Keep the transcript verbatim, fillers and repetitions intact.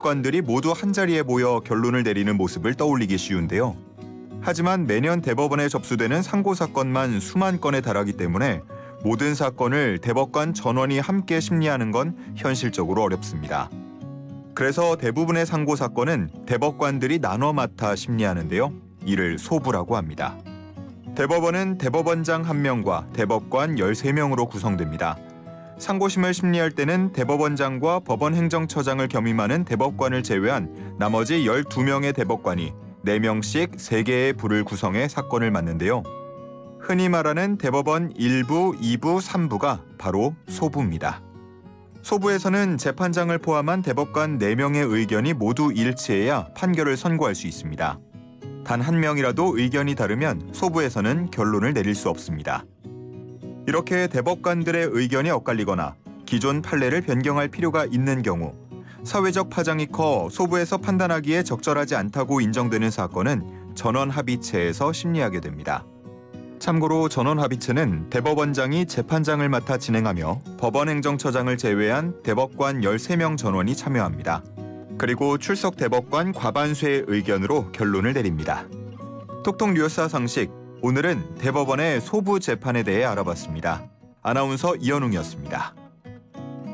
대법관들이 모두 한자리에 모여 결론을 내리는 모습을 떠올리기 쉬운데요. 하지만 매년 대법원에 접수되는 상고 사건만 수만 건에 달하기 때문에 모든 사건을 대법관 전원이 함께 심리하는 건 현실적으로 어렵습니다. 그래서 대부분의 상고 사건은 대법관들이 나눠 맡아 심리하는데요. 이를 소부라고 합니다. 대법원은 대법원장 한 명과 대법관 열세 명으로 구성됩니다. 상고심을 심리할 때는 대법원장과 법원행정처장을 겸임하는 대법관을 제외한 나머지 열두 명의 대법관이 네 명씩 세 개의 부를 구성해 사건을 맡는데요. 흔히 말하는 대법원 일 부, 이 부, 삼 부가 바로 소부입니다. 소부에서는 재판장을 포함한 대법관 네 명의 의견이 모두 일치해야 판결을 선고할 수 있습니다. 단 한 명이라도 의견이 다르면 소부에서는 결론을 내릴 수 없습니다. 이렇게 대법관들의 의견이 엇갈리거나 기존 판례를 변경할 필요가 있는 경우 사회적 파장이 커 소부에서 판단하기에 적절하지 않다고 인정되는 사건은 전원합의체에서 심리하게 됩니다. 참고로 전원합의체는 대법원장이 재판장을 맡아 진행하며 법원행정처장을 제외한 대법관 열세 명 전원이 참여합니다. 그리고 출석 대법관 과반수의 의견으로 결론을 내립니다. 톡톡 뉴스 상식, 오늘은 대법원의 소부 재판에 대해 알아봤습니다. 아나운서 이현웅이었습니다.